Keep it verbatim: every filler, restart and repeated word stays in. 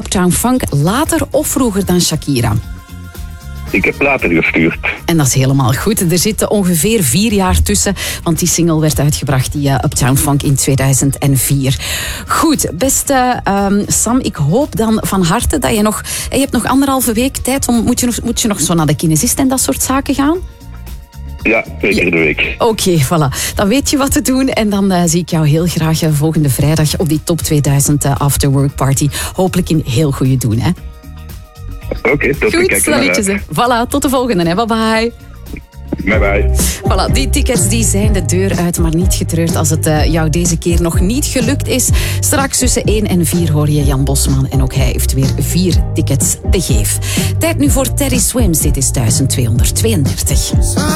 Uptown Funk later of vroeger dan Shakira? Ik heb later gestuurd. En dat is helemaal goed. Er zitten ongeveer vier jaar tussen, want die single werd uitgebracht, die uh, Uptown Funk, in tweeduizend vier. Goed, beste um, Sam, ik hoop dan van harte dat je nog... Je hebt nog anderhalve week tijd, om, moet, je nog, moet je nog zo naar de kinesist en dat soort zaken gaan? Ja, twee keer de week. Oké, okay, voilà. Dan weet je wat te doen. En dan uh, zie ik jou heel graag uh, volgende vrijdag op die Top tweeduizend uh, Afterwork Party. Hopelijk in heel goede doen, hè? Oké, okay, tot Goed, stelletjes. Voilà, tot de volgende, hè. Bye bye. Bye bye. Voilà, die tickets die zijn de deur uit, maar niet getreurd als het uh, jou deze keer nog niet gelukt is. Straks tussen één en vier hoor je Jan Bosman en ook hij heeft weer vier tickets te geven. Tijd nu voor Teddy Swims, dit is duizend tweehonderdtweeëndertig.